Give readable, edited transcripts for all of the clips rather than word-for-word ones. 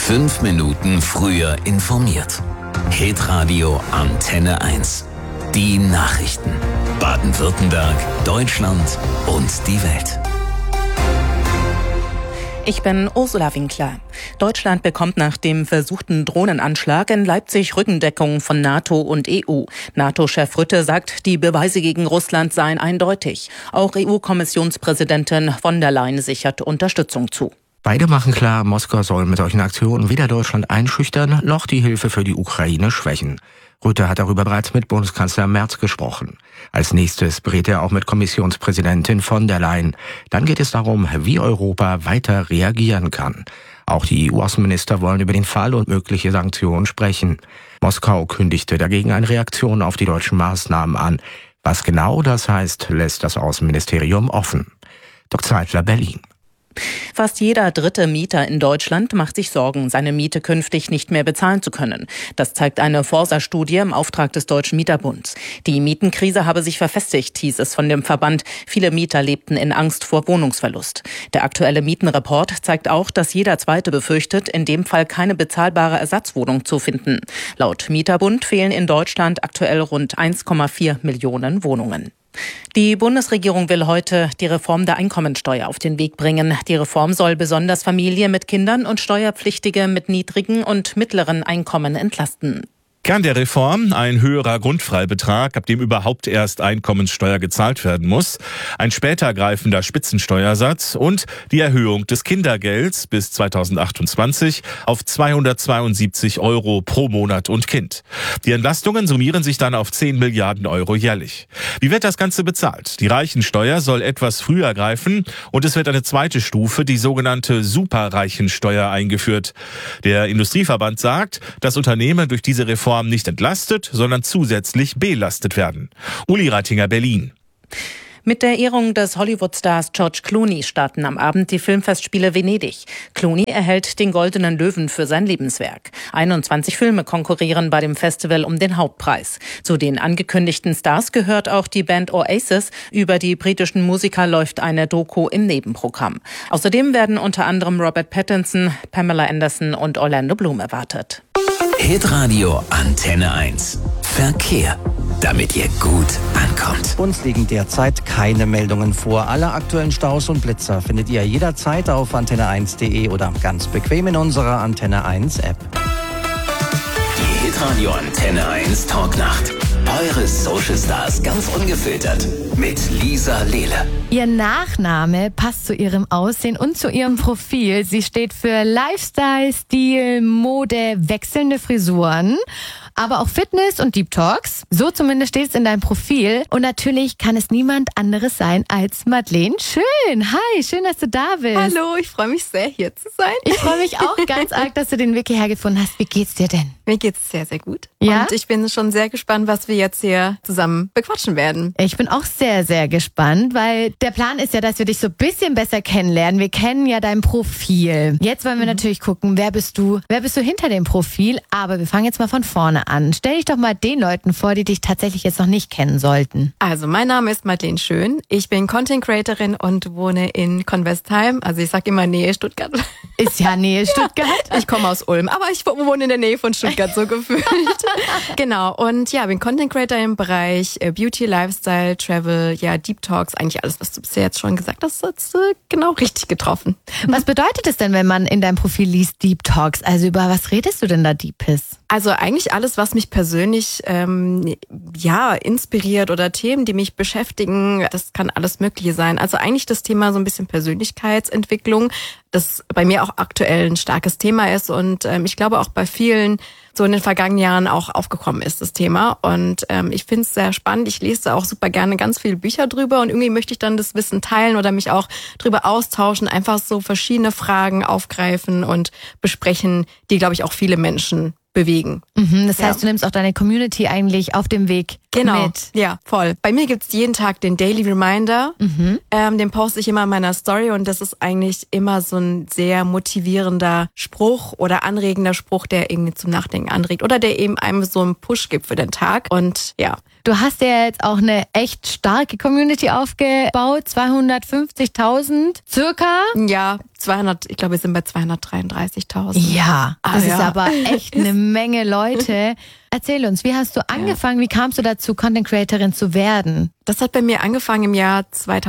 5 Minuten früher informiert. Hitradio Antenne 1. Die Nachrichten. Baden-Württemberg, Deutschland und die Welt. Ich bin Ursula Winkler. Deutschland bekommt nach dem versuchten Drohnenanschlag in Leipzig Rückendeckung von NATO und EU. NATO-Chef Rutte sagt, die Beweise gegen Russland seien eindeutig. Auch EU-Kommissionspräsidentin von der Leyen sichert Unterstützung zu. Beide machen klar, Moskau soll mit solchen Aktionen weder Deutschland einschüchtern, noch die Hilfe für die Ukraine schwächen. Rutte hat darüber bereits mit Bundeskanzler Merz gesprochen. Als nächstes berät er auch mit Kommissionspräsidentin von der Leyen. Dann geht es darum, wie Europa weiter reagieren kann. Auch die EU-Außenminister wollen über den Fall und mögliche Sanktionen sprechen. Moskau kündigte dagegen eine Reaktion auf die deutschen Maßnahmen an. Was genau das heißt, lässt das Außenministerium offen. Dr. Zeitler, Berlin. Fast jeder dritte Mieter in Deutschland macht sich Sorgen, seine Miete künftig nicht mehr bezahlen zu können. Das zeigt eine Forsa-Studie im Auftrag des Deutschen Mieterbunds. Die Mietenkrise habe sich verfestigt, hieß es von dem Verband. Viele Mieter lebten in Angst vor Wohnungsverlust. Der aktuelle Mietenreport zeigt auch, dass jeder Zweite befürchtet, in dem Fall keine bezahlbare Ersatzwohnung zu finden. Laut Mieterbund fehlen in Deutschland aktuell rund 1,4 Millionen Wohnungen. Die Bundesregierung will heute die Reform der Einkommensteuer auf den Weg bringen. Die Reform soll besonders Familien mit Kindern und Steuerpflichtige mit niedrigen und mittleren Einkommen entlasten. Kern der Reform: ein höherer Grundfreibetrag, ab dem überhaupt erst Einkommenssteuer gezahlt werden muss, ein später greifender Spitzensteuersatz und die Erhöhung des Kindergelds bis 2028 auf 272 € pro Monat und Kind. Die Entlastungen summieren sich dann auf 10 Milliarden € jährlich. Wie wird das Ganze bezahlt? Die Reichensteuer soll etwas früher greifen und es wird eine zweite Stufe, die sogenannte Superreichensteuer, eingeführt. Der Industrieverband sagt, dass Unternehmen durch diese Reform nicht entlastet, sondern zusätzlich belastet werden. Uli Reitinger, Berlin. Mit der Ehrung des Hollywood-Stars George Clooney starten am Abend die Filmfestspiele Venedig. Clooney erhält den Goldenen Löwen für sein Lebenswerk. 21 Filme konkurrieren bei dem Festival um den Hauptpreis. Zu den angekündigten Stars gehört auch die Band Oasis. Über die britischen Musiker läuft eine Doku im Nebenprogramm. Außerdem werden unter anderem Robert Pattinson, Pamela Anderson und Orlando Bloom erwartet. Hitradio Antenne 1. Verkehr. Damit ihr gut ankommt. Uns liegen derzeit keine Meldungen vor. Alle aktuellen Staus und Blitzer findet ihr jederzeit auf antenne1.de oder ganz bequem in unserer Antenne 1 App. Die Hitradio Antenne 1 Talknacht. Eure Social Stars ganz ungefiltert mit Lisa Lehle. Ihr Nachname passt zu ihrem Aussehen und zu ihrem Profil. Sie steht für Lifestyle, Stil, Mode, wechselnde Frisuren, aber auch Fitness und Deep Talks. So zumindest steht es in deinem Profil. Und natürlich kann es niemand anderes sein als Madeleine Schön. Hi, schön, dass du da bist. Hallo, ich freue mich sehr, hier zu sein. Ich freue mich auch ganz arg, dass du den Weg hierher gefunden hast. Wie geht's dir denn? Mir geht's sehr, sehr gut. Ja? Und ich bin schon sehr gespannt, was wir jetzt hier zusammen bequatschen werden. Ich bin auch sehr, sehr gespannt, weil der Plan ist ja, dass wir dich so ein bisschen besser kennenlernen. Wir kennen ja dein Profil. Jetzt wollen wir natürlich gucken, wer bist du hinter dem Profil? Aber wir fangen jetzt mal von vorne an. Stell dich doch mal den Leuten vor, die dich tatsächlich jetzt noch nicht kennen sollten. Also, mein Name ist Madeleine Schön. Ich bin Content Creatorin und wohne in Convestheim. Also, ich sag immer Nähe Stuttgart. Ist ja Nähe Stuttgart. Ja, ich komme aus Ulm, aber ich wohne in der Nähe von Stuttgart, so gefühlt. Genau. Und ja, bin Content Creator im Bereich Beauty, Lifestyle, Travel, ja, Deep Talks. Eigentlich alles, was du bisher jetzt schon gesagt hast, hast du genau richtig getroffen. Was bedeutet es denn, wenn man in deinem Profil liest Deep Talks? Also über was redest du denn da Deepes? Also eigentlich alles, was mich persönlich inspiriert oder Themen, die mich beschäftigen, das kann alles Mögliche sein. Also eigentlich das Thema so ein bisschen Persönlichkeitsentwicklung, das bei mir auch aktuell ein starkes Thema ist und ich glaube auch bei vielen so in den vergangenen Jahren auch aufgekommen ist, das Thema. Und ich finde es sehr spannend. Ich lese da auch super gerne ganz viele Bücher drüber und irgendwie möchte ich dann das Wissen teilen oder mich auch drüber austauschen, einfach so verschiedene Fragen aufgreifen und besprechen, die, glaube ich, auch viele Menschen bewegen. Das heißt, du nimmst auch deine Community eigentlich auf dem Weg Genau, mit. ja, voll. Bei mir gibt's jeden Tag den Daily Reminder. Den poste ich immer in meiner Story und das ist eigentlich immer so ein sehr motivierender Spruch oder anregender Spruch, der irgendwie zum Nachdenken anregt oder der eben einem so einen Push gibt für den Tag. Und ja. Du hast ja jetzt auch eine echt starke Community aufgebaut, 250.000 circa. Ja, 200, ich glaube, wir sind bei 233.000. Ja, das ist ja. aber echt eine Menge Leute. Erzähl uns, wie hast du angefangen, wie kamst du dazu, Content Creatorin zu werden? Das hat bei mir angefangen im Jahr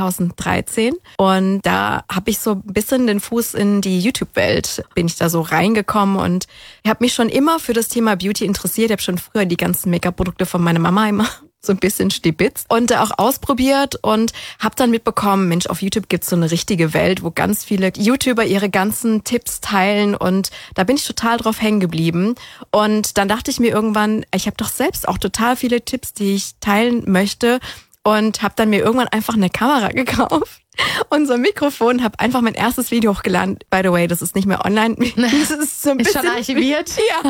2013 und da habe ich so ein bisschen den Fuß in die YouTube-Welt, bin ich da so reingekommen und habe mich schon immer für das Thema Beauty interessiert. Ich habe schon früher die ganzen Make-up-Produkte von meiner Mama immer so ein bisschen stibitzt und auch ausprobiert und habe dann mitbekommen, Mensch, auf YouTube gibt's so eine richtige Welt, wo ganz viele YouTuber ihre ganzen Tipps teilen und da bin ich total drauf hängen geblieben. Und dann dachte ich mir irgendwann, ich habe doch selbst auch total viele Tipps, die ich teilen möchte und habe dann mir irgendwann einfach eine Kamera gekauft. Und so ein Mikrofon, habe einfach mein erstes Video hochgeladen. By the way, das ist nicht mehr online. Das ist so ein bisschen, ist schon archiviert?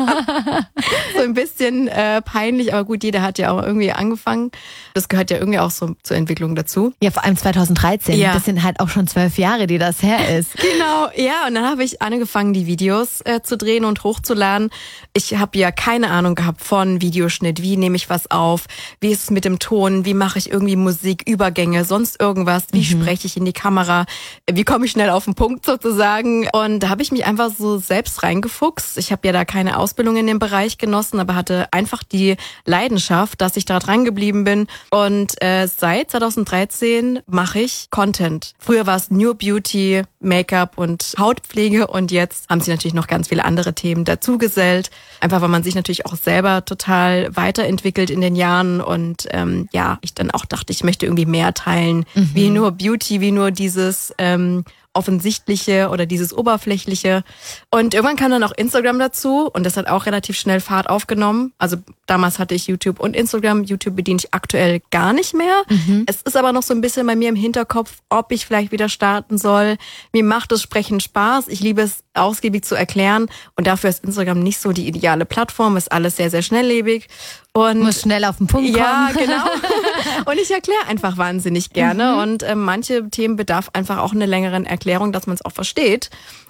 Ja, so ein bisschen peinlich, aber gut, jeder hat ja auch irgendwie angefangen. Das gehört ja irgendwie auch so zur Entwicklung dazu. Ja, vor allem 2013. Ja. Das sind halt auch schon 12 Jahre, die das her ist. Genau, ja, und dann habe ich angefangen, die Videos zu drehen und hochzuladen. Ich habe ja keine Ahnung gehabt von Videoschnitt, wie nehme ich was auf, wie ist es mit dem Ton, wie mache ich irgendwie Musik, Übergänge, sonst irgendwas, wie spreche ich in die Kamera, wie komme ich schnell auf den Punkt sozusagen. Und da habe ich mich einfach so selbst reingefuchst. Ich habe ja da keine Ausbildung in dem Bereich genossen, aber hatte einfach die Leidenschaft, dass ich da dran geblieben bin. Und seit 2013 mache ich Content. Früher war es New Beauty, Make-up und Hautpflege und jetzt haben sich natürlich noch ganz viele andere Themen dazugesellt. Einfach weil man sich natürlich auch selber total weiterentwickelt in den Jahren und ich dann auch dachte, ich möchte irgendwie mehr teilen, wie nur Beauty, wie nur dieses Offensichtliche oder dieses Oberflächliche. Und irgendwann kam dann auch Instagram dazu und das hat auch relativ schnell Fahrt aufgenommen. Also damals hatte ich YouTube und Instagram. YouTube bediene ich aktuell gar nicht mehr. Es ist aber noch so ein bisschen bei mir im Hinterkopf, ob ich vielleicht wieder starten soll. Mir macht das Sprechen Spaß. Ich liebe es, ausgiebig zu erklären. Und dafür ist Instagram nicht so die ideale Plattform. Ist alles sehr, sehr schnelllebig. Und muss schnell auf den Punkt kommen. Ja, genau. Und ich erkläre einfach wahnsinnig gerne. Und manche Themen bedarf einfach auch einer längeren Erklärung, dass man es auch versteht.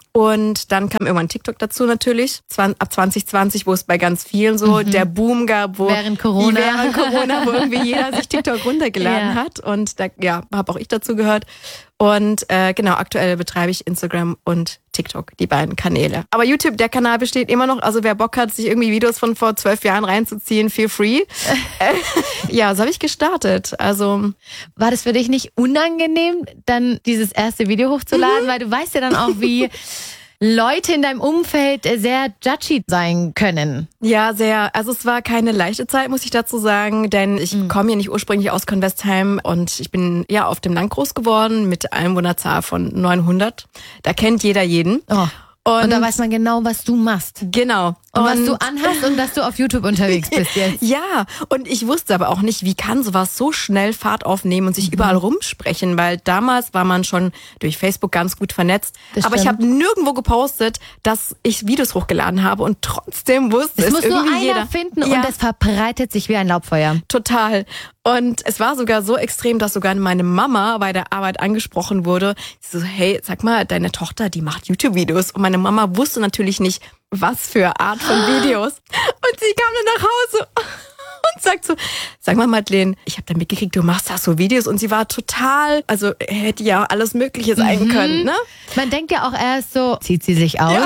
Und dann kam irgendwann TikTok dazu natürlich, ab 2020, wo es bei ganz vielen so der Boom gab, wo während Corona, wo irgendwie jeder sich TikTok runtergeladen hat. Und da habe auch ich dazu gehört. Und aktuell betreibe ich Instagram und TikTok, die beiden Kanäle. Aber YouTube, der Kanal besteht immer noch. Also wer Bock hat, sich irgendwie Videos von vor 12 Jahren reinzuziehen, feel free. So habe ich gestartet. Also war das für dich nicht unangenehm, dann dieses erste Video hochzuladen? Weil du weißt ja dann auch, wie Leute in deinem Umfeld sehr judgy sein können. Ja, sehr. Also es war keine leichte Zeit, muss ich dazu sagen, denn ich komme ja nicht ursprünglich aus Convestheim und ich bin ja auf dem Land groß geworden mit Einwohnerzahl von 900. Da kennt jeder jeden. Oh. Und da weiß man genau, was du machst. Genau. Und was du anhast und dass du auf YouTube unterwegs bist jetzt. Ja, und ich wusste aber auch nicht, wie kann sowas so schnell Fahrt aufnehmen und sich überall rumsprechen, weil damals war man schon durch Facebook ganz gut vernetzt. Das aber stimmt. ich habe nirgendwo gepostet, dass ich Videos hochgeladen habe und trotzdem wusste es muss irgendwie nur einer jeder. finden und es verbreitet sich wie ein Laubfeuer. Total. Und es war sogar so extrem, dass sogar meine Mama bei der Arbeit angesprochen wurde. Sie so, hey, sag mal, deine Tochter, die macht YouTube-Videos. Und meine Mama wusste natürlich nicht, was für Art von Videos. Und sie kam dann nach Hause und sagt so, sag mal Madeleine, ich habe da mitgekriegt, du machst da so Videos. Und sie war total, also hätte ja alles Mögliche sein können, ne? Man denkt ja auch erst so, zieht sie sich aus? Ja,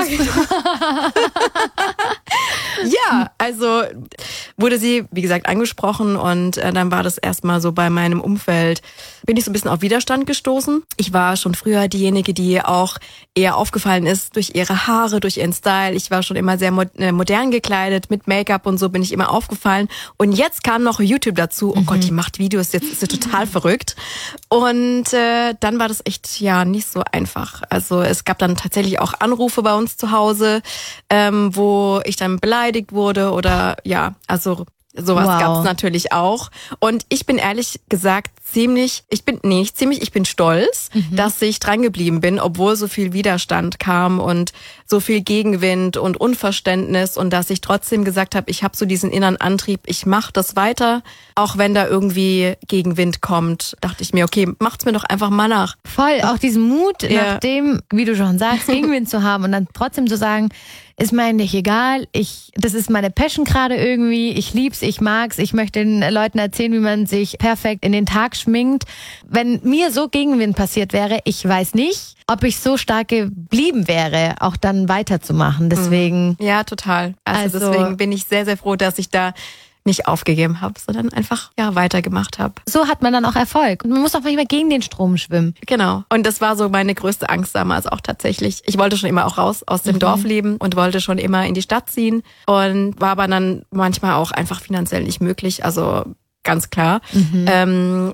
ja, also wurde sie, wie gesagt, angesprochen und dann war das erstmal so bei meinem Umfeld, bin ich so ein bisschen auf Widerstand gestoßen. Ich war schon früher diejenige, die auch eher aufgefallen ist durch ihre Haare, durch ihren Style. Ich war schon immer sehr modern gekleidet, mit Make-up und so bin ich immer aufgefallen. Und jetzt kam noch YouTube dazu. Oh Gott, die macht Videos, jetzt ist sie total verrückt. Und dann war das echt nicht so einfach. Also es gab dann tatsächlich auch Anrufe bei uns zu Hause, wo ich dann beleidigt wurde oder Sowas gab's natürlich auch. Und ich bin ehrlich gesagt ich bin stolz, dass ich dran geblieben bin, obwohl so viel Widerstand kam und so viel Gegenwind und Unverständnis und dass ich trotzdem gesagt habe, ich habe so diesen inneren Antrieb, ich mache das weiter, auch wenn da irgendwie Gegenwind kommt, dachte ich mir, okay, macht's mir doch einfach mal nach. Voll, auch diesen Mut, nachdem, wie du schon sagst, Gegenwind zu haben und dann trotzdem zu sagen, ist mir eigentlich egal, das ist meine Passion gerade irgendwie, ich lieb's, ich mag's, ich möchte den Leuten erzählen, wie man sich perfekt in den Tag schminkt. Wenn mir so Gegenwind passiert wäre, ich weiß nicht, ob ich so stark geblieben wäre, auch dann weiterzumachen, deswegen. Ja, total. Also deswegen bin ich sehr, sehr froh, dass ich da nicht aufgegeben habe, sondern einfach weitergemacht habe. So hat man dann auch Erfolg. Und man muss auch manchmal gegen den Strom schwimmen. Genau. Und das war so meine größte Angst damals auch tatsächlich. Ich wollte schon immer auch raus aus dem Dorf leben und wollte schon immer in die Stadt ziehen und war aber dann manchmal auch einfach finanziell nicht möglich. Also ganz klar. Dann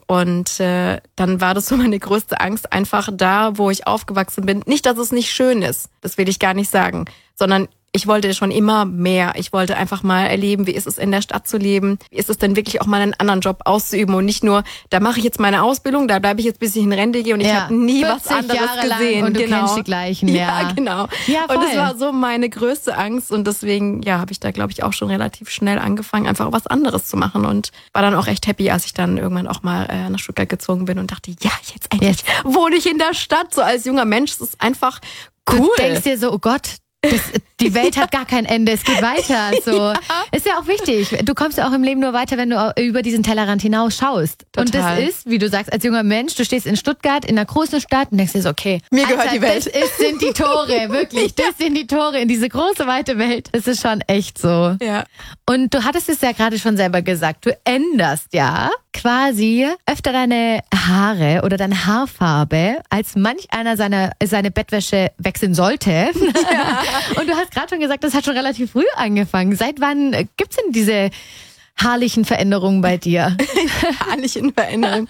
war das so meine größte Angst, einfach da, wo ich aufgewachsen bin. Nicht, dass es nicht schön ist, das will ich gar nicht sagen, sondern ich wollte schon immer mehr. Ich wollte einfach mal erleben, wie ist es in der Stadt zu leben? Wie ist es denn wirklich auch mal einen anderen Job auszuüben und nicht nur, da mache ich jetzt meine Ausbildung, da bleibe ich jetzt, bis ich in Rente gehe und ich habe nie was anderes Jahre gesehen. Lang und du kennst die gleichen. Ja, genau. Ja, voll. Und das war so meine größte Angst und deswegen, habe ich da, glaube ich, auch schon relativ schnell angefangen, einfach was anderes zu machen und war dann auch echt happy, als ich dann irgendwann auch mal nach Stuttgart gezogen bin und dachte, jetzt endlich wohne ich in der Stadt, so als junger Mensch, das ist einfach cool. Du denkst dir so, oh Gott, die Welt hat gar kein Ende, es geht weiter. So. Ist ja auch wichtig. Du kommst ja auch im Leben nur weiter, wenn du über diesen Tellerrand hinaus schaust. Total. Und das ist, wie du sagst, als junger Mensch, du stehst in Stuttgart, in einer großen Stadt und denkst dir so, okay, mir gehört die Welt. Das sind die Tore, wirklich. Das sind die Tore in diese große, weite Welt. Das ist schon echt so. Ja. Und du hattest es ja gerade schon selber gesagt, du änderst ja quasi öfter deine Haare oder deine Haarfarbe, als manch einer seine Bettwäsche wechseln sollte. Ja. Und du hast gerade schon gesagt, das hat schon relativ früh angefangen. Seit wann gibt's denn diese haarlichen Veränderungen bei dir? Haarlichen Veränderungen.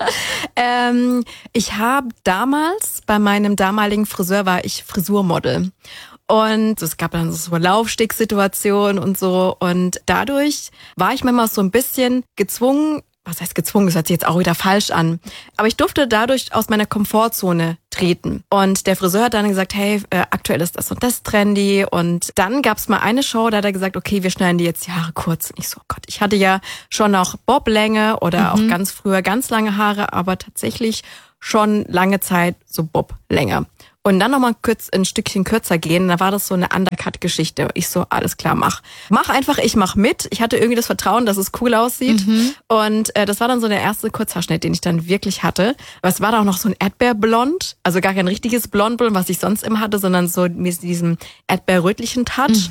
Ich habe damals, bei meinem damaligen Friseur war ich Frisurmodel. Und es gab dann so Laufsticksituationen und so. Und dadurch war ich manchmal so ein bisschen gezwungen, was heißt gezwungen, das hört sich jetzt auch wieder falsch an. Aber ich durfte dadurch aus meiner Komfortzone treten. Und der Friseur hat dann gesagt, hey, aktuell ist das und das trendy. Und dann gab's mal eine Show, da hat er gesagt, okay, wir schneiden die jetzt die Haare kurz. Und ich so, oh Gott, ich hatte ja schon noch Boblänge oder auch ganz früher ganz lange Haare, aber tatsächlich schon lange Zeit so Boblänge. Und dann nochmal ein Stückchen kürzer gehen, da war das so eine Undercut-Geschichte. Ich so, alles klar, mach einfach, ich mach mit. Ich hatte irgendwie das Vertrauen, dass es cool aussieht. Und das war dann so der erste Kurzhaarschnitt, den ich dann wirklich hatte. Aber es war da auch noch so ein Erdbeerblond, also gar kein richtiges Blondblond, was ich sonst immer hatte, sondern so mit diesem erdbeerrötlichen Touch.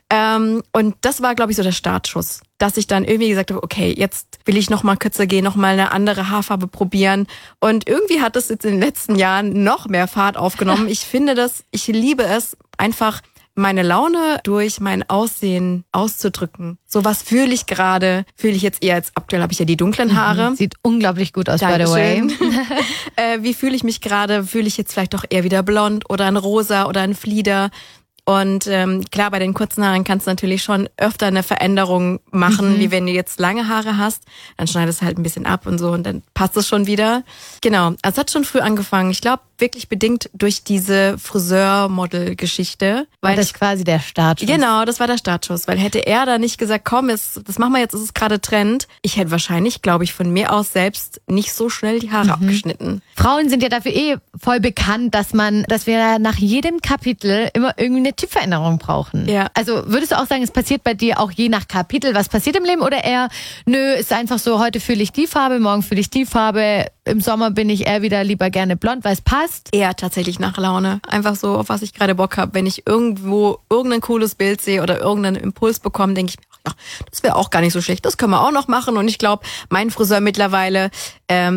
Und das war, glaube ich, so der Startschuss, dass ich dann irgendwie gesagt habe, okay, jetzt will ich noch mal kürzer gehen, noch mal eine andere Haarfarbe probieren. Und irgendwie hat das jetzt in den letzten Jahren noch mehr Fahrt aufgenommen. Ich liebe es, einfach meine Laune durch mein Aussehen auszudrücken. So, was fühle ich gerade? Fühle ich jetzt eher, als aktuell habe ich ja die dunklen Haare. Sieht unglaublich gut aus, Dankeschön. by the way. Wie fühle ich mich gerade? Fühle ich jetzt vielleicht doch eher wieder blond oder ein Rosa oder ein Flieder? Und klar, bei den kurzen Haaren kannst du natürlich schon öfter eine Veränderung machen, wie wenn du jetzt lange Haare hast. Dann schneidest du halt ein bisschen ab und so und dann passt es schon wieder. Genau, also es hat schon früh angefangen. Ich glaube, wirklich bedingt durch diese Friseur-Model-Geschichte. Weil das quasi der Startschuss. Genau, das war der Startschuss. Weil hätte er da nicht gesagt, komm, das machen wir jetzt, ist es gerade Trend. Ich hätte wahrscheinlich, glaube ich, von mir aus selbst nicht so schnell die Haare abgeschnitten. Frauen sind ja dafür voll bekannt, dass wir nach jedem Kapitel immer irgendwie eine Typveränderung brauchen. Ja. Also würdest du auch sagen, es passiert bei dir auch je nach Kapitel, was passiert im Leben? Oder eher, nö, ist einfach so, heute fühle ich die Farbe, morgen fühle ich die Farbe, im Sommer bin ich eher wieder lieber gerne blond, weil es passt? Eher tatsächlich nach Laune. Einfach so, auf was ich gerade Bock habe. Wenn ich irgendwo irgendein cooles Bild sehe oder irgendeinen Impuls bekomme, denke ich mir, ach, das wäre auch gar nicht so schlecht. Das können wir auch noch machen. Und ich glaube, mein Friseur mittlerweile, der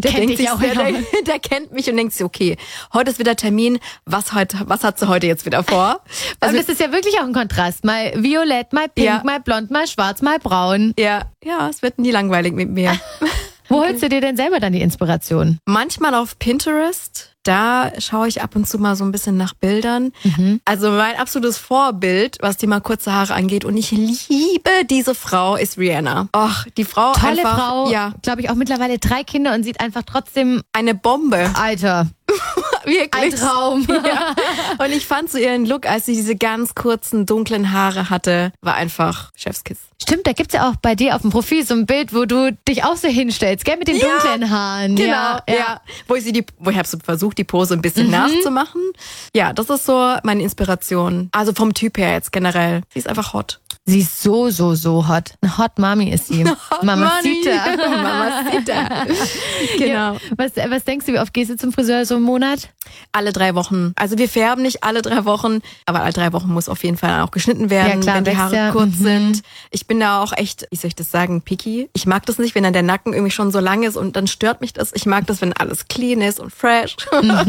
kennt mich und denkt sich, okay, heute ist wieder Termin. Was hat sie heute jetzt wieder vor? Also das ist ja wirklich auch ein Kontrast. Mal violett, mal pink, mal blond, mal schwarz, mal braun. Ja, es wird nie langweilig mit mir. Wo holst du dir denn selber dann die Inspiration? Manchmal auf Pinterest. da schaue ich ab und zu mal so ein bisschen nach Bildern. Also mein absolutes Vorbild, was Thema kurze Haare angeht, und ich liebe diese Frau, ist Rihanna. Och, die Frau Tolle einfach, Frau, ja, glaube ich, auch mittlerweile 3 Kinder und sieht einfach trotzdem, eine Bombe. Alter, Wirklich. ein Traum. Ja. Und ich fand so ihren Look, als sie diese ganz kurzen, dunklen Haare hatte, war einfach Chefskiss. Stimmt, da gibt's ja auch bei dir auf dem Profil so ein Bild, wo du dich auch so hinstellst, gell, mit den dunklen Haaren. Genau, Ja. Wo ich habe so versucht, die Pose ein bisschen nachzumachen. Ja, das ist so meine Inspiration. Also vom Typ her jetzt generell. Sie ist einfach hot. Sie ist so hot. Eine Hot Mami ist sie. Mamacita. Mamacita. Genau. Ja. Was denkst du, wie oft gehst du zum Friseur so im Monat? Alle 3 Wochen. Also wir färben nicht alle 3 Wochen, aber alle 3 Wochen muss auf jeden Fall auch geschnitten werden, Ja, klar, wenn die Haare wächst ja. kurz sind. Ich bin da auch echt, wie soll ich das sagen, picky. Ich mag das nicht, wenn dann der Nacken irgendwie schon so lang ist und dann stört mich das. Ich mag das, wenn alles clean ist und fresh.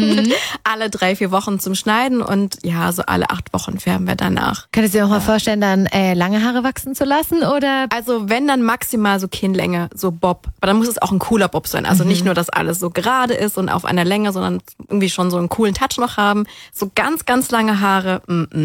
Alle 3-4 Wochen zum Schneiden und ja, so alle 8 Wochen färben wir danach. Könntest du dir auch mal vorstellen, dann lange Haare wachsen zu lassen, oder? Also wenn, dann maximal so Kinnlänge, so Bob. Aber dann muss es auch ein cooler Bob sein. Also nicht nur, dass alles so gerade ist und auf einer Länge, sondern irgendwie schon so einen coolen Touch noch haben. So ganz, ganz lange Haare.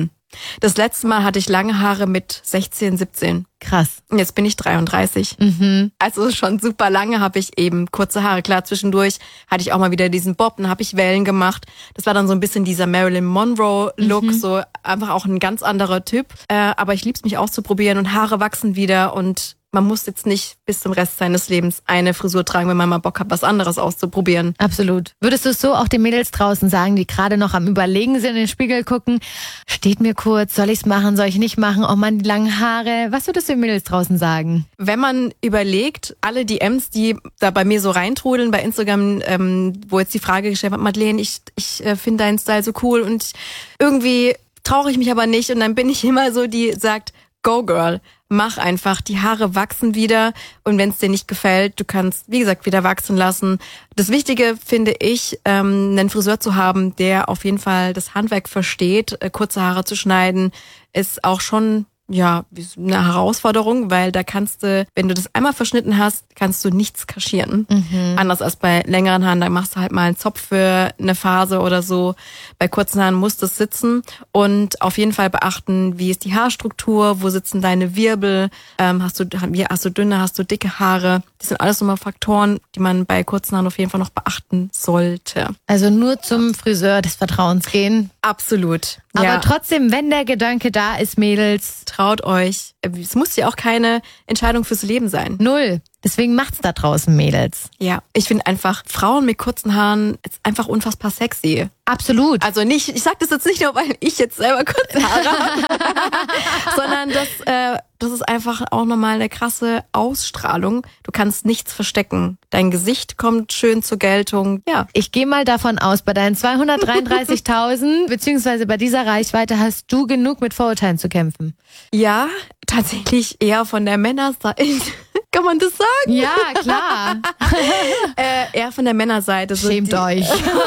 Das letzte Mal hatte ich lange Haare mit 16, 17. Krass. Und jetzt bin ich 33. Also schon super lange habe ich eben kurze Haare. Klar, zwischendurch hatte ich auch mal wieder diesen Bob, dann habe ich Wellen gemacht. Das war dann so ein bisschen dieser Marilyn Monroe-Look, so einfach auch ein ganz anderer Typ. Aber ich lieb's, mich auszuprobieren und Haare wachsen wieder und man muss jetzt nicht bis zum Rest seines Lebens eine Frisur tragen, wenn man mal Bock hat, was anderes auszuprobieren. Absolut. Würdest du es so auch den Mädels draußen sagen, die gerade noch am Überlegen sind, in den Spiegel gucken, steht mir kurz, soll ich's machen, soll ich nicht machen, oh Mann, die langen Haare. Was würdest du den Mädels draußen sagen? Wenn man überlegt, alle DMs, die da bei mir so reintrudeln bei Instagram, wo jetzt die Frage gestellt wird, Madeleine, ich finde deinen Style so cool und irgendwie traue ich mich aber nicht und dann bin ich immer so, die sagt, go girl, mach einfach, die Haare wachsen wieder und wenn es dir nicht gefällt, du kannst, wie gesagt, wieder wachsen lassen. Das Wichtige finde ich, einen Friseur zu haben, der auf jeden Fall das Handwerk versteht, kurze Haare zu schneiden, ist auch schon ja eine Herausforderung, weil da kannst du, wenn du das einmal verschnitten hast, kannst du nichts kaschieren. Anders als bei längeren Haaren, da machst du halt mal einen Zopf für eine Phase oder so. Bei kurzen Haaren muss das sitzen und auf jeden Fall beachten, wie ist die Haarstruktur, wo sitzen deine Wirbel, hast du dünne, hast du dicke Haare. Das sind alles nochmal Faktoren, die man bei kurzen Haaren auf jeden Fall noch beachten sollte. Also nur zum Friseur des Vertrauens gehen. Absolut. Aber ja. trotzdem, wenn der Gedanke da ist, Mädels, Traut euch. Es muss ja auch keine Entscheidung fürs Leben sein. 0. Deswegen macht's da draußen, Mädels. Ja, ich finde einfach, Frauen mit kurzen Haaren ist einfach unfassbar sexy. Absolut. Also nicht, ich sag das jetzt nicht nur, weil ich jetzt selber kurze Haare habe, sondern das ist einfach auch nochmal eine krasse Ausstrahlung. Du kannst nichts verstecken. Dein Gesicht kommt schön zur Geltung. Ja. Ich gehe mal davon aus, bei deinen 233.000 beziehungsweise bei dieser Reichweite hast du genug mit Vorurteilen zu kämpfen. Ja, tatsächlich eher von der Männerseite. Kann man das sagen? Ja, klar. Eher von der Männerseite. Schämt euch.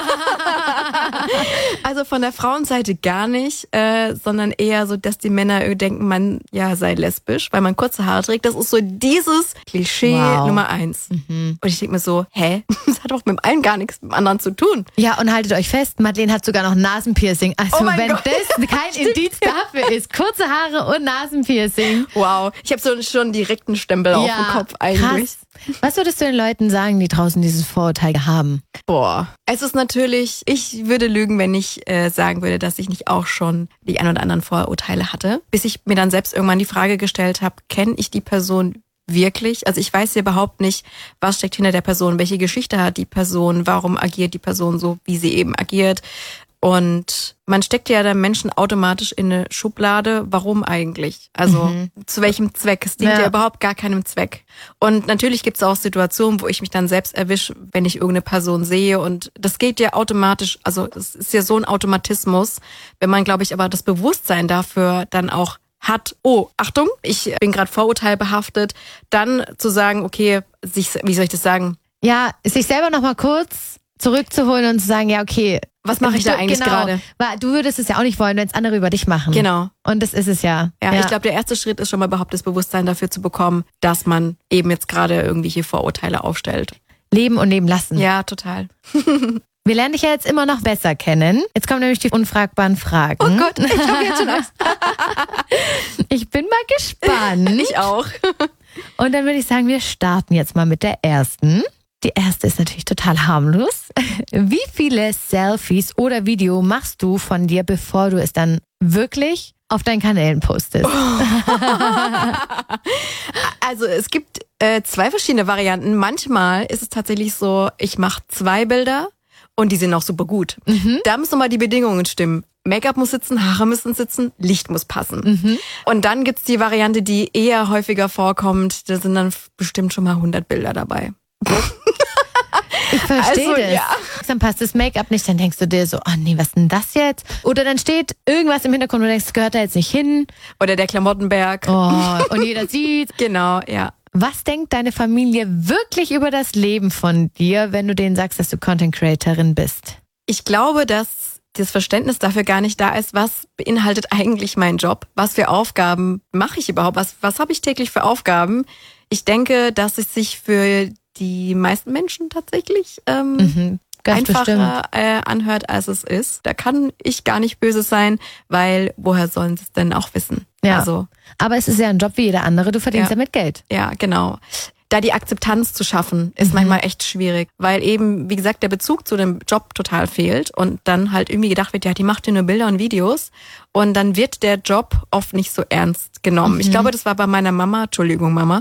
Also von der Frauenseite gar nicht, sondern eher so, dass die Männer denken, man sei lesbisch, weil man kurze Haare trägt. Das ist so dieses Klischee Nummer 1. Und ich denke mir so, das hat doch mit dem einen gar nichts mit dem anderen zu tun. Ja, und haltet euch fest, Madeleine hat sogar noch Nasenpiercing. Also wenn Gott. das kein Indiz dafür ist, kurze Haare und Nasenpiercing. Wow, ich habe so schon direkt einen Stempel auf dem Kopf eigentlich. Krass. Was würdest du den Leuten sagen, die draußen dieses Vorurteil haben? Boah, es ist natürlich, ich würde lügen, wenn ich sagen würde, dass ich nicht auch schon die ein oder anderen Vorurteile hatte. Bis ich mir dann selbst irgendwann die Frage gestellt habe, kenne ich die Person wirklich? Also ich weiß ja überhaupt nicht, was steckt hinter der Person, welche Geschichte hat die Person, warum agiert die Person so, wie sie eben agiert. Und man steckt ja den Menschen automatisch in eine Schublade. Warum eigentlich? Also zu welchem Zweck? Es dient ja überhaupt gar keinem Zweck. Und natürlich gibt es auch Situationen, wo ich mich dann selbst erwische, wenn ich irgendeine Person sehe. Und das geht ja automatisch, also es ist ja so ein Automatismus. Wenn man, glaube ich, aber das Bewusstsein dafür dann auch hat, oh, Achtung, ich bin gerade vorurteilbehaftet, dann zu sagen, okay, wie soll ich das sagen? Ja, sich selber noch mal kurz zurückzuholen und zu sagen, ja, okay, was mache ich da eigentlich gerade? Du würdest es ja auch nicht wollen, wenn es andere über dich machen. Genau. Und das ist es ja. Ja, ich glaube, der erste Schritt ist schon mal überhaupt das Bewusstsein dafür zu bekommen, dass man eben jetzt gerade irgendwelche Vorurteile aufstellt. Leben und leben lassen. Ja, total. Wir lernen dich ja jetzt immer noch besser kennen. Jetzt kommen nämlich die unfragbaren Fragen. Oh Gott, ich habe jetzt schon Angst. Ich bin mal gespannt. Ich auch. Und dann würde ich sagen, wir starten jetzt mal mit der ersten. Die erste ist natürlich total harmlos. Wie viele Selfies oder Video machst du von dir, bevor du es dann wirklich auf deinen Kanälen postest? Also es gibt 2 verschiedene Varianten. Manchmal ist es tatsächlich so, ich mache 2 Bilder und die sind auch super gut. Da müssen nochmal die Bedingungen stimmen. Make-up muss sitzen, Haare müssen sitzen, Licht muss passen. Und dann gibt's die Variante, die eher häufiger vorkommt. Da sind dann bestimmt schon mal 100 Bilder dabei. Ich verstehe Also, das. ja. Dann passt das Make-up nicht, dann denkst du dir so, oh nee, was ist denn das jetzt? Oder dann steht irgendwas im Hintergrund und du denkst, das gehört da jetzt nicht hin. Oder der Klamottenberg. Oh, und jeder sieht. Genau, ja. Was denkt deine Familie wirklich über das Leben von dir, wenn du denen sagst, dass du Content Creatorin bist? Ich glaube, dass das Verständnis dafür gar nicht da ist, was beinhaltet eigentlich mein Job? Was für Aufgaben mache ich überhaupt? Was habe ich täglich für Aufgaben? Ich denke, dass es sich für die meisten Menschen tatsächlich Ganz einfacher anhört, als es ist. Da kann ich gar nicht böse sein, weil woher sollen sie es denn auch wissen? Ja. Also, Aber es ist ja ein Job wie jeder andere, du verdienst damit Geld. ja, genau. Da die Akzeptanz zu schaffen, ist manchmal echt schwierig, weil eben, wie gesagt, der Bezug zu dem Job total fehlt und dann halt irgendwie gedacht wird, ja, die macht ja nur Bilder und Videos und dann wird der Job oft nicht so ernst genommen. Ich glaube, das war bei meiner Mama, Entschuldigung Mama,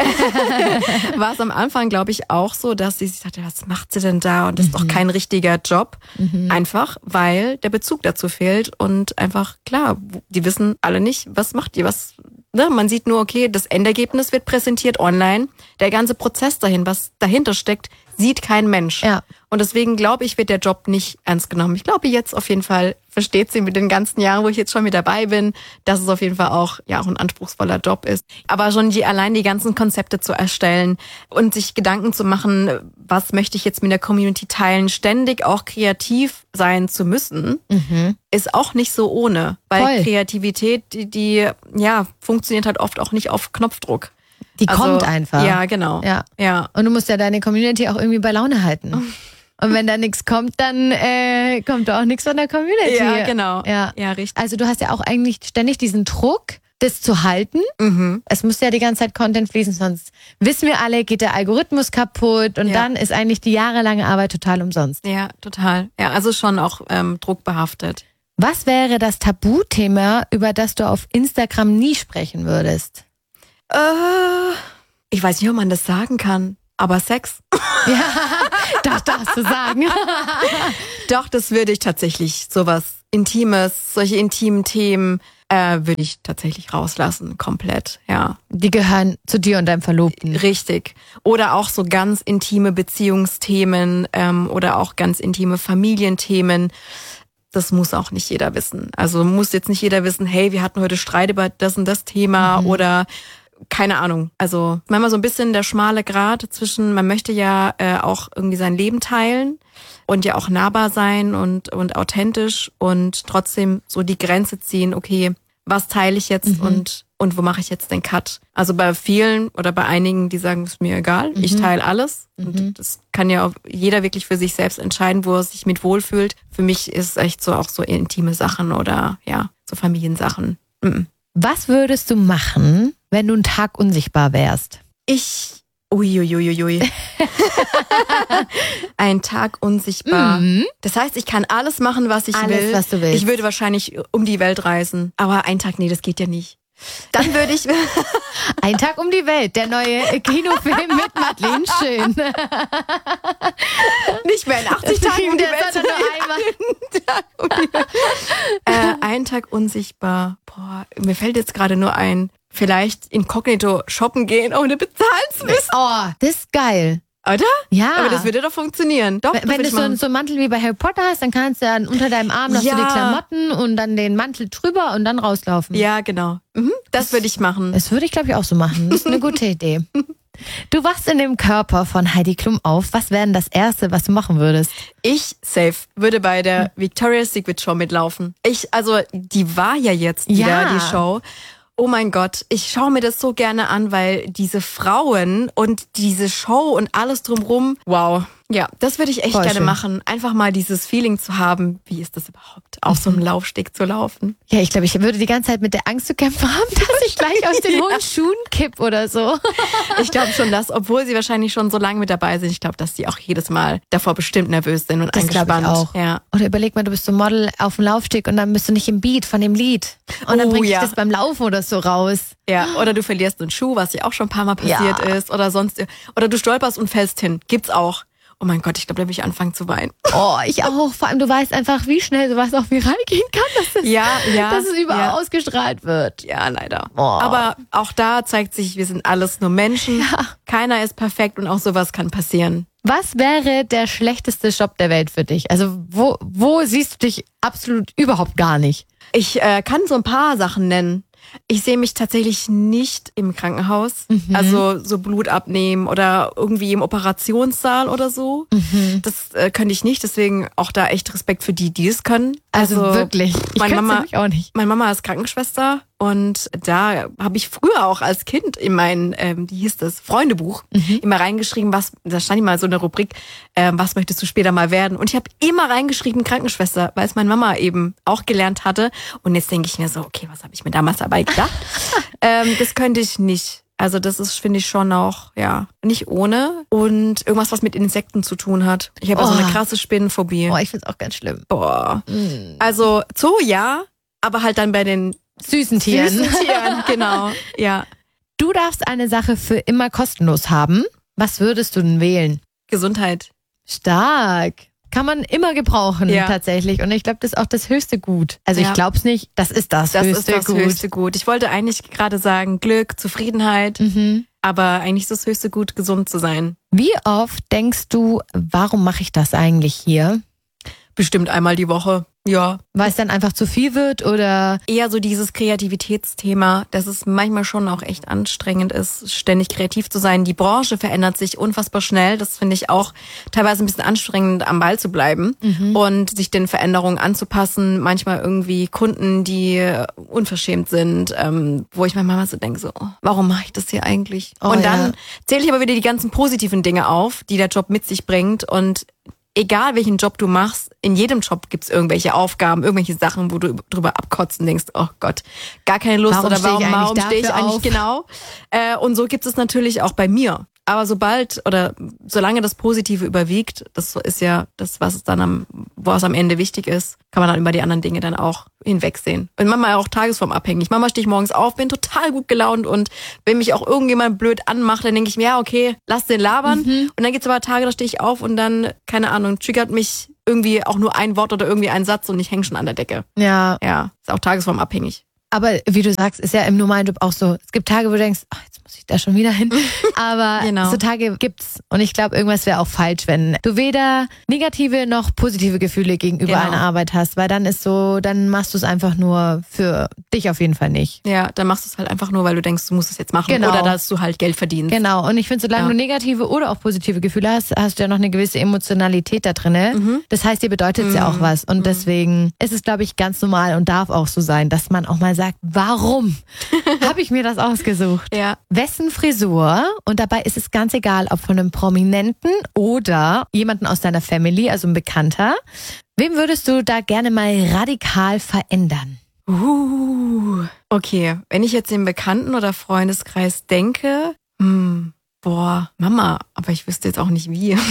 war es am Anfang, glaube ich, auch so, dass sie sich dachte, was macht sie denn da und das ist doch kein richtiger Job. Einfach, weil der Bezug dazu fehlt und einfach, klar, die wissen alle nicht, was macht die, was... Ne, man sieht nur, okay, das Endergebnis wird präsentiert online. Der ganze Prozess dahin, was dahinter steckt, sieht kein Mensch. Ja. Und deswegen glaube ich, wird der Job nicht ernst genommen. Ich glaube jetzt auf jeden Fall, versteht sie mit den ganzen Jahren, wo ich jetzt schon mit dabei bin, dass es auf jeden Fall auch ein anspruchsvoller Job ist. Aber schon allein die ganzen Konzepte zu erstellen und sich Gedanken zu machen, was möchte ich jetzt mit der Community teilen, ständig auch kreativ sein zu müssen, ist auch nicht so ohne. Weil Voll. Kreativität, die funktioniert halt oft auch nicht auf Knopfdruck. Die kommt einfach. Ja, genau. Ja. Und du musst ja deine Community auch irgendwie bei Laune halten. Und wenn da nichts kommt, dann kommt da auch nichts von der Community. Ja, genau. Ja. Ja, richtig. Also du hast ja auch eigentlich ständig diesen Druck, das zu halten. Es muss ja die ganze Zeit Content fließen, sonst wissen wir alle, geht der Algorithmus kaputt und dann ist eigentlich die jahrelange Arbeit total umsonst. Ja, total. Ja, also schon auch druckbehaftet. Was wäre das Tabuthema, über das du auf Instagram nie sprechen würdest? Ich weiß nicht, ob man das sagen kann, aber Sex. Ja, das darfst du sagen. Doch, das würde ich tatsächlich, sowas Intimes, solche intimen Themen, würde ich tatsächlich rauslassen, komplett, ja. Die gehören zu dir und deinem Verlobten. Richtig. Oder auch so ganz intime Beziehungsthemen oder auch ganz intime Familienthemen. Das muss auch nicht jeder wissen. Also muss jetzt nicht jeder wissen, hey, wir hatten heute Streit über das und das Thema oder keine Ahnung. Also manchmal so ein bisschen der schmale Grat zwischen, man möchte ja auch irgendwie sein Leben teilen und ja auch nahbar sein und authentisch und trotzdem so die Grenze ziehen, okay, was teile ich jetzt und wo mache ich jetzt den Cut? Also bei vielen oder bei einigen, die sagen, ist mir egal, ich teile alles. Und das kann ja auch jeder wirklich für sich selbst entscheiden, wo er sich mit wohlfühlt. Für mich ist echt so auch so intime Sachen oder so Familiensachen. Was würdest du machen, wenn du einen Tag unsichtbar wärst? Uiuiuiui. Ein Tag unsichtbar. Das heißt, ich kann alles machen, was ich will. Alles, was du willst. Ich würde wahrscheinlich um die Welt reisen. Aber ein Tag, nee, das geht ja nicht. Dann würde ich... Ein Tag um die Welt, der neue Kinofilm mit Madeleine Schön. Nicht mehr in 80 Tagen um die Welt. Sondern nur einmal. Ein Tag unsichtbar. Boah, mir fällt jetzt gerade nur ein, vielleicht inkognito shoppen gehen, ohne bezahlen zu müssen. Oh, das ist geil. Oder? Ja. Aber das würde doch funktionieren. Doch, Wenn du so einen Mantel wie bei Harry Potter hast, dann kannst du dann unter deinem Arm noch so die Klamotten und dann den Mantel drüber und dann rauslaufen. Ja, genau. Das würde ich machen. Das würde ich, glaube ich, auch so machen. Das ist eine gute Idee. Du wachst in dem Körper von Heidi Klum auf. Was wäre denn das Erste, was du machen würdest? Ich, safe, würde bei der Victoria's Secret Show mitlaufen. Die war ja jetzt wieder, die Show. Oh mein Gott, ich schaue mir das so gerne an, weil diese Frauen und diese Show und alles drumrum, wow. Ja, das würde ich echt Voll gerne schön. machen. Einfach mal dieses Feeling zu haben, wie ist das überhaupt, auf so einem Laufsteg zu laufen. Ja, ich glaube, ich würde die ganze Zeit mit der Angst zu kämpfen haben, dass ich gleich aus den hohen Schuhen kipp oder so. Ich glaube schon, dass, obwohl sie wahrscheinlich schon so lange mit dabei sind, ich glaube, dass die auch jedes Mal davor bestimmt nervös sind und Das glaube angespannt. ich auch. Ja. Oder überleg mal, du bist so Model auf dem Laufsteg und dann bist du nicht im Beat von dem Lied. Und dann Oh, bringt dich ja. das beim Laufen oder so raus. Ja, oder du verlierst einen Schuh, was ja auch schon ein paar Mal passiert ist, oder sonst, oder du stolperst und fällst hin. Gibt's auch. Oh mein Gott, ich glaube, da will ich anfangen zu weinen. Oh, ich auch. Vor allem, du weißt einfach, wie schnell sowas auch viral gehen kann, dass es überall ausgestrahlt wird. Ja, leider. Oh. Aber auch da zeigt sich, wir sind alles nur Menschen. Ja. Keiner ist perfekt und auch sowas kann passieren. Was wäre der schlechteste Job der Welt für dich? Also wo siehst du dich absolut überhaupt gar nicht? Ich kann so ein paar Sachen nennen. Ich sehe mich tatsächlich nicht im Krankenhaus, also so Blut abnehmen oder irgendwie im Operationssaal oder so. Das könnte ich nicht, deswegen auch da echt Respekt für die es können. Also wirklich, ich meine könnte Mama nämlich auch nicht. Meine Mama ist Krankenschwester und da habe ich früher auch als Kind in mein, wie hieß das, Freundebuch immer reingeschrieben, da stand immer so eine Rubrik, was möchtest du später mal werden? Und ich habe immer reingeschrieben Krankenschwester, weil es meine Mama eben auch gelernt hatte. Und jetzt denke ich mir so, okay, was habe ich mir damals dabei gedacht? Das könnte ich nicht. Also das ist, finde ich, schon auch, ja, nicht ohne. Und irgendwas, was mit Insekten zu tun hat. Ich habe so eine krasse Spinnenphobie. Oh, ich find's auch ganz schlimm. Boah. Also Zoo ja, aber halt dann bei den Süßen Tieren. süßen Tieren, genau. Ja. Du darfst eine Sache für immer kostenlos haben. Was würdest du denn wählen? Gesundheit. Stark. Kann man immer gebrauchen, Ja. tatsächlich. Und ich glaube, das ist auch das höchste Gut. Also Ja. ich glaube es nicht, das ist das, Das höchste ist das Gut. höchste Gut. Ich wollte eigentlich gerade sagen Glück, Zufriedenheit, aber eigentlich ist das höchste Gut, gesund zu sein. Wie oft denkst du, warum mache ich das eigentlich hier? Bestimmt einmal die Woche. Ja. Weil es dann einfach zu viel wird oder? Eher so dieses Kreativitätsthema, dass es manchmal schon auch echt anstrengend ist, ständig kreativ zu sein. Die Branche verändert sich unfassbar schnell. Das finde ich auch teilweise ein bisschen anstrengend, am Ball zu bleiben und sich den Veränderungen anzupassen. Manchmal irgendwie Kunden, die unverschämt sind, wo ich manchmal so denke, so, warum mache ich das hier eigentlich? Oh, und dann ja. zähle ich aber wieder die ganzen positiven Dinge auf, die der Job mit sich bringt. Und egal welchen Job du machst, in jedem Job gibt's irgendwelche Aufgaben, irgendwelche Sachen, wo du drüber abkotzen denkst, oh Gott, gar keine Lust Warum oder stehe ich warum eigentlich stehe ich dafür eigentlich auf? genau. Und so gibt es natürlich auch bei mir. Aber solange das Positive überwiegt, das ist ja das, wo es am Ende wichtig ist, kann man dann über die anderen Dinge dann auch hinwegsehen. Und manchmal auch tagesformabhängig. Manchmal stehe ich morgens auf, bin total gut gelaunt und wenn mich auch irgendjemand blöd anmacht, dann denke ich mir, ja, okay, lass den labern. Und dann gibt's aber Tage, da stehe ich auf und dann, keine Ahnung, triggert mich irgendwie auch nur ein Wort oder irgendwie ein Satz und ich hänge schon an der Decke. Ja. Ja, ist auch tagesformabhängig. Aber wie du sagst, ist ja im normalen Job auch so. Es gibt Tage, wo du denkst, ach, jetzt muss ich da schon wieder hin. Aber Genau. so Tage gibt's. Und ich glaube, irgendwas wäre auch falsch, wenn du weder negative noch positive Gefühle gegenüber Genau. einer Arbeit hast. Weil dann ist so, dann machst du es einfach nur für dich auf jeden Fall nicht. Ja, dann machst du es halt einfach nur, weil du denkst, du musst es jetzt machen Genau. oder dass du halt Geld verdienst. Genau. Und ich finde, solange Ja. du negative oder auch positive Gefühle hast, hast du ja noch eine gewisse Emotionalität da drinne. Das heißt, dir bedeutet es ja auch was. Und deswegen ist es, glaube ich, ganz normal und darf auch so sein, dass man auch mal sagt, warum habe ich mir das ausgesucht? Ja. Wessen Frisur, und dabei ist es ganz egal, ob von einem Prominenten oder jemanden aus deiner Family, also ein Bekannter, wem würdest du da gerne mal radikal verändern? Okay, wenn ich jetzt im Bekannten- oder Freundeskreis denke, boah, Mama, aber ich wüsste jetzt auch nicht wie.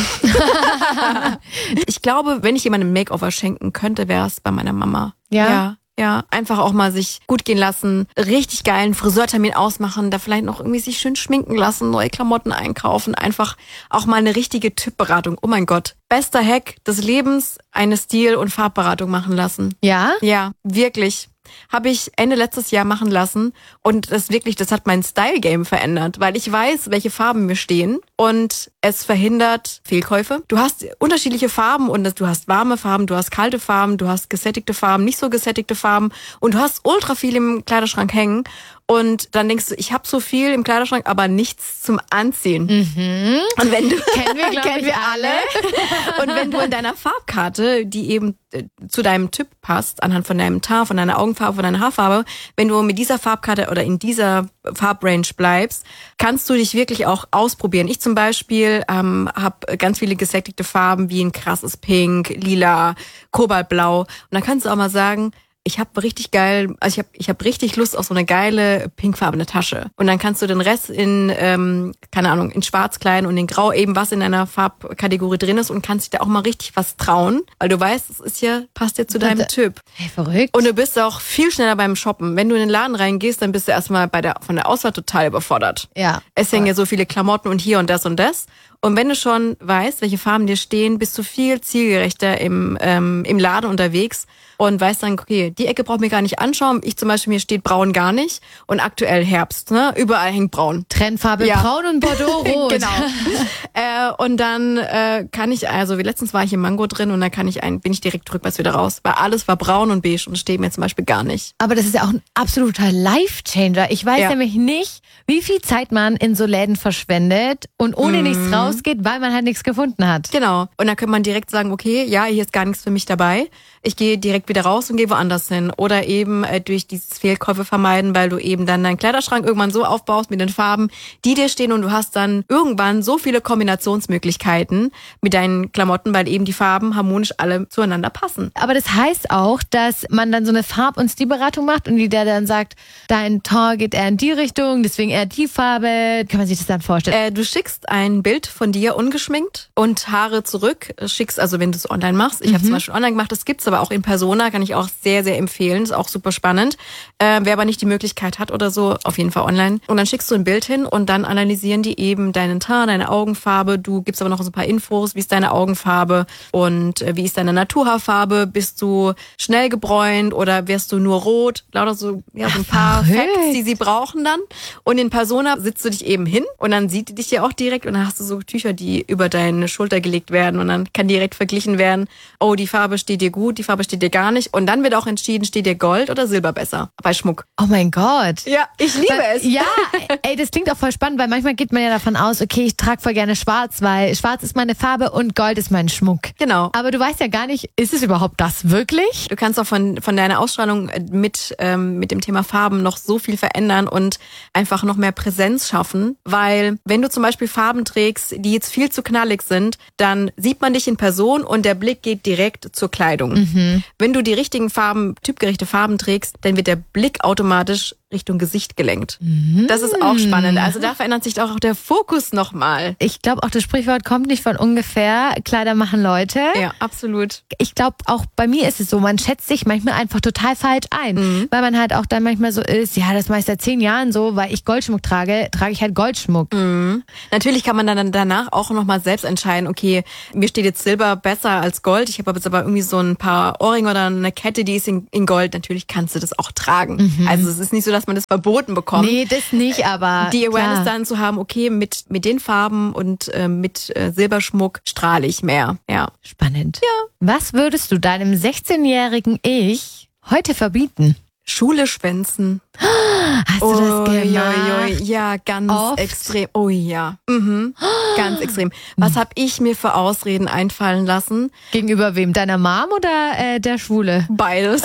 Ich glaube, wenn ich jemandem Makeover schenken könnte, wäre es bei meiner Mama. Ja? Ja, einfach auch mal sich gut gehen lassen, richtig geilen Friseurtermin ausmachen, da vielleicht noch irgendwie sich schön schminken lassen, neue Klamotten einkaufen, einfach auch mal eine richtige Typberatung. Oh mein Gott, bester Hack des Lebens, eine Stil- und Farbberatung machen lassen. Ja? Ja, wirklich. Habe ich Ende letztes Jahr machen lassen und das hat mein Style-Game verändert, weil ich weiß, welche Farben mir stehen und es verhindert Fehlkäufe. Du hast unterschiedliche Farben und du hast warme Farben, du hast kalte Farben, du hast gesättigte Farben, nicht so gesättigte Farben und du hast ultra viel im Kleiderschrank hängen Und dann denkst du, ich habe so viel im Kleiderschrank, aber nichts zum Anziehen. Und wenn du kennen wir alle. Und wenn du in deiner Farbkarte, die eben zu deinem Typ passt, anhand von deinem Teint, von deiner Augenfarbe, von deiner Haarfarbe, wenn du mit dieser Farbkarte oder in dieser Farbrange bleibst, kannst du dich wirklich auch ausprobieren. Ich zum Beispiel habe ganz viele gesättigte Farben wie ein krasses Pink, Lila, Kobaltblau. Und dann kannst du auch mal sagen, ich habe richtig geil, also ich habe richtig Lust auf so eine geile pinkfarbene Tasche. Und dann kannst du den Rest in, in schwarz kleiden und in grau eben was in deiner Farbkategorie drin ist und kannst dich da auch mal richtig was trauen, weil du weißt, es ist ja, passt ja zu deinem Typ. Hey, verrückt. Und du bist auch viel schneller beim Shoppen. Wenn du in den Laden reingehst, dann bist du erstmal von der Auswahl total überfordert. Ja. Es hängen ja so viele Klamotten und hier und das und das. Und wenn du schon weißt, welche Farben dir stehen, bist du viel zielgerechter im Laden unterwegs und weißt dann, okay, die Ecke braucht mir gar nicht anschauen. Ich zum Beispiel, mir steht braun gar nicht. Und aktuell Herbst, ne? Überall hängt braun. Trendfarbe braun und Bordeaux-rot. Genau. Und dann kann ich, also wie letztens war ich im Mango drin und dann bin ich direkt rückwärts wieder raus. Weil alles war braun und beige und steht mir zum Beispiel gar nicht. Aber das ist ja auch ein absoluter Life-Changer. Ich weiß nämlich nicht, wie viel Zeit man in so Läden verschwendet und ohne nichts rausgeht, weil man halt nichts gefunden hat. Genau. Und dann kann man direkt sagen, okay, ja, hier ist gar nichts für mich dabei. Ich gehe direkt wieder raus und gehe woanders hin. Oder eben durch dieses Fehlkäufe vermeiden, weil du eben dann deinen Kleiderschrank irgendwann so aufbaust mit den Farben, die dir stehen und du hast dann irgendwann so viele Kombinationsmöglichkeiten mit deinen Klamotten, weil eben die Farben harmonisch alle zueinander passen. Aber das heißt auch, dass man dann so eine Farb- und Stilberatung macht und die der dann sagt, dein Teint geht eher in die Richtung, deswegen eher die Farbe. Kann man sich das dann vorstellen? Du schickst ein Bild von dir ungeschminkt und Haare zurück. Schickst, also wenn du es online machst. Ich habe zum Beispiel online gemacht, das gibt's aber auch in Persona, kann ich auch sehr, sehr empfehlen. Ist auch super spannend. Wer aber nicht die Möglichkeit hat oder so, auf jeden Fall online. Und dann schickst du ein Bild hin und dann analysieren die eben deinen Teint, deine Augenfarbe. Du gibst aber noch so ein paar Infos, wie ist deine Augenfarbe und wie ist deine Naturhaarfarbe. Bist du schnell gebräunt oder wirst du nur rot? Lauter so, ja, so ein paar Facts, die sie brauchen dann. Und in Persona sitzt du dich eben hin und dann sieht die dich ja auch direkt und dann hast du so Tücher, die über deine Schulter gelegt werden und dann kann direkt verglichen werden, oh, die Farbe steht dir gut, die Farbe steht dir gar nicht. Und dann wird auch entschieden, steht dir Gold oder Silber besser bei Schmuck. Oh mein Gott. Ja, ich liebe es. Ja, ey, das klingt auch voll spannend, weil manchmal geht man ja davon aus, okay, ich trage voll gerne schwarz, weil schwarz ist meine Farbe und Gold ist mein Schmuck. Genau. Aber du weißt ja gar nicht, ist es überhaupt das wirklich? Du kannst auch von deiner Ausstrahlung mit dem Thema Farben noch so viel verändern und einfach noch mehr Präsenz schaffen, weil wenn du zum Beispiel Farben trägst, die jetzt viel zu knallig sind, dann sieht man dich in Person und der Blick geht direkt zur Kleidung. Wenn du die richtigen Farben, typgerechte Farben trägst, dann wird der Blick automatisch Richtung Gesicht gelenkt. Das ist auch spannend. Also da verändert sich auch der Fokus nochmal. Ich glaube auch, das Sprichwort kommt nicht von ungefähr. Kleider machen Leute. Ja, absolut. Ich glaube, auch bei mir ist es so, man schätzt sich manchmal einfach total falsch ein. Weil man halt auch dann manchmal so ist, ja, das mache ich seit 10 Jahren so, weil ich Goldschmuck trage ich halt Goldschmuck. Natürlich kann man dann danach auch nochmal selbst entscheiden, okay, mir steht jetzt Silber besser als Gold. Ich habe jetzt aber irgendwie so ein paar Ohrringe oder eine Kette, die ist in Gold. Natürlich kannst du das auch tragen. Also es ist nicht so, dass man das verboten bekommt. Nee, das nicht, aber die Awareness dann zu haben, okay, mit den Farben und mit Silberschmuck strahle ich mehr. Ja. Spannend. Ja. Was würdest du deinem 16-jährigen Ich heute verbieten? Schule schwänzen. Hast du das gemacht? Ja, ganz Oft? extrem. Oh ja, ganz extrem. Was habe ich mir für Ausreden einfallen lassen? Gegenüber wem? Deiner Mom oder der Schwule? Beides.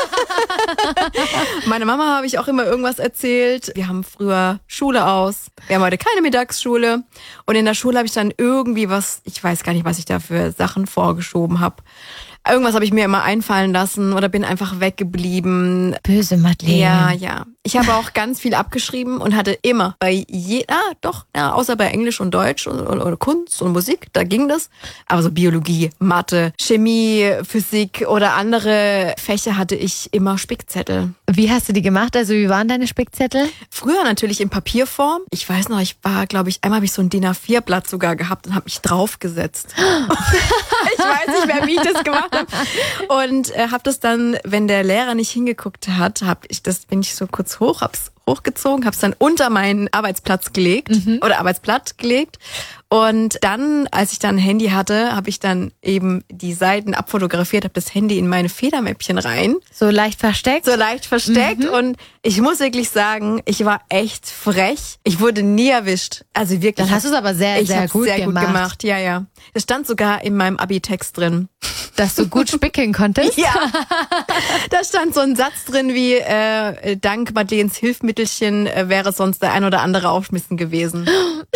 Meine Mama habe ich auch immer irgendwas erzählt. Wir haben früher Schule aus. Wir haben heute keine Mittagsschule. Und in der Schule habe ich dann irgendwie was, ich weiß gar nicht, was ich da für Sachen vorgeschoben habe. Irgendwas habe ich mir immer einfallen lassen oder bin einfach weggeblieben. Böse Madeleine. Ja. Ich habe auch ganz viel abgeschrieben und hatte immer außer bei Englisch und Deutsch oder Kunst und Musik, da ging das. Aber so Biologie, Mathe, Chemie, Physik oder andere Fächer hatte ich immer Spickzettel. Wie hast du die gemacht? Also wie waren deine Spickzettel? Früher natürlich in Papierform. Ich weiß noch, einmal habe ich so ein DIN A4-Blatt sogar gehabt und habe mich draufgesetzt. Ich weiß nicht mehr, wie ich das gemacht habe. Und habe das dann, wenn der Lehrer nicht hingeguckt hat, bin ich so kurz hoch, hab's hochgezogen, habe es dann unter meinen Arbeitsplatz gelegt oder Arbeitsblatt gelegt. Und dann, als ich dann ein Handy hatte, habe ich dann eben die Seiten abfotografiert, habe das Handy in meine Federmäppchen rein. So leicht versteckt? Und ich muss wirklich sagen, ich war echt frech. Ich wurde nie erwischt. Also wirklich. Dann hast du es aber sehr gut gemacht. Ja. Das stand sogar in meinem Abi-Text drin. Dass du gut spickeln konntest? Ja. Da stand so ein Satz drin wie, dank Madeleines Hilfsmittelchen wäre sonst der ein oder andere aufschmissen gewesen.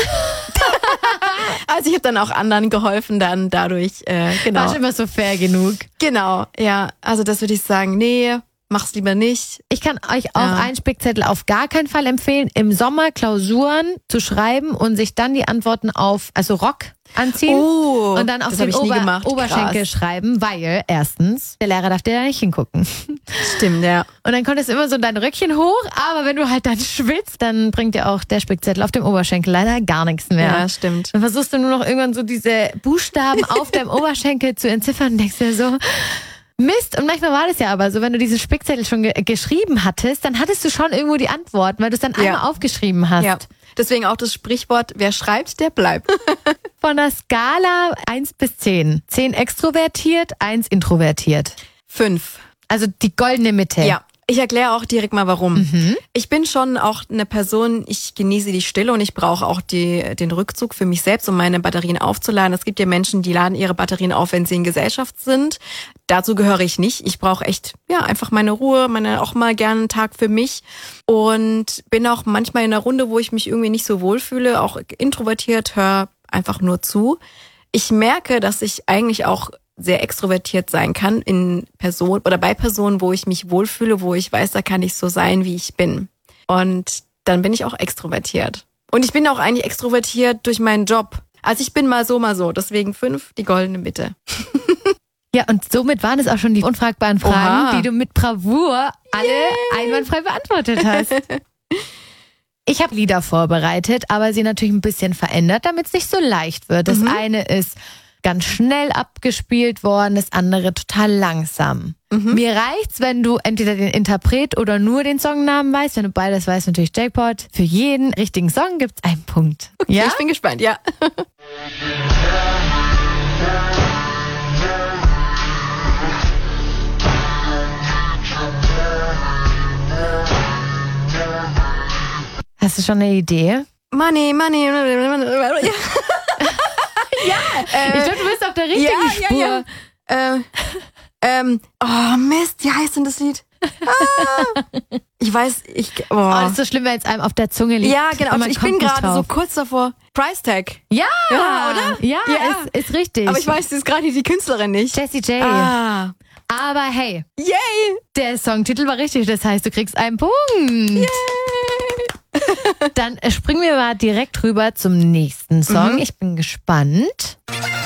Also ich habe dann auch anderen geholfen dann dadurch, genau. War schon immer so fair genug. Genau, ja. Also das würde ich sagen, nee, mach's lieber nicht. Ich kann euch auch einen Spickzettel auf gar keinen Fall empfehlen, im Sommer Klausuren zu schreiben und sich dann die Antworten also Rock anziehen und dann auf den Oberschenkel schreiben, weil erstens, der Lehrer darf dir da nicht hingucken. Stimmt, ja. Und dann konntest du immer so dein Röckchen hoch, aber wenn du halt dann schwitzt, dann bringt dir auch der Spickzettel auf dem Oberschenkel leider gar nichts mehr. Ja, stimmt. Dann versuchst du nur noch irgendwann so diese Buchstaben auf deinem Oberschenkel zu entziffern und denkst dir so, Mist. Und manchmal war das ja aber so, wenn du diesen Spickzettel schon geschrieben hattest, dann hattest du schon irgendwo die Antwort, weil du es dann einmal aufgeschrieben hast. Ja. Deswegen auch das Sprichwort, wer schreibt, der bleibt. Von der Skala 1 bis 10. 10 extrovertiert, 1 introvertiert. 5. Also die goldene Mitte. Ja. Ich erkläre auch direkt mal warum. Ich bin schon auch eine Person, ich genieße die Stille und ich brauche auch den Rückzug für mich selbst, um meine Batterien aufzuladen. Es gibt ja Menschen, die laden ihre Batterien auf, wenn sie in Gesellschaft sind. Dazu gehöre ich nicht. Ich brauche echt, einfach meine Ruhe, auch mal gerne einen Tag für mich und bin auch manchmal in einer Runde, wo ich mich irgendwie nicht so wohlfühle, auch introvertiert, höre einfach nur zu. Ich merke, dass ich eigentlich auch sehr extrovertiert sein kann in Person oder bei Personen, wo ich mich wohlfühle, wo ich weiß, da kann ich so sein, wie ich bin. Und dann bin ich auch extrovertiert. Und ich bin auch eigentlich extrovertiert durch meinen Job. Also ich bin mal so, deswegen 5, die goldene Mitte. Ja, und somit waren es auch schon die unfragbaren Fragen, die du mit Bravour alle einwandfrei beantwortet hast. Ich habe Lieder vorbereitet, aber sie natürlich ein bisschen verändert, damit es nicht so leicht wird. Das eine ist ganz schnell abgespielt worden, das andere total langsam. Mir reicht's, wenn du entweder den Interpret oder nur den Songnamen weißt. Wenn du beides weißt, natürlich Jackpot. Für jeden richtigen Song gibt's einen Punkt. Okay, ja? Ich bin gespannt, ja. Hast du schon eine Idee? Money. Ja, ich glaube, du bist auf der richtigen Spur. Oh Mist, wie heißt denn das Lied? Ich weiß, das ist so schlimm, wenn es einem auf der Zunge liegt. Ja, genau. Ich bin gerade so kurz davor. Price Tag. Ja, oder? Ja, ist richtig. Aber ich weiß jetzt gerade die Künstlerin nicht. Jessie J. Aber hey, yay! Der Songtitel war richtig, das heißt, du kriegst einen Punkt. Yay! Dann springen wir mal direkt rüber zum nächsten Song. Ich bin gespannt.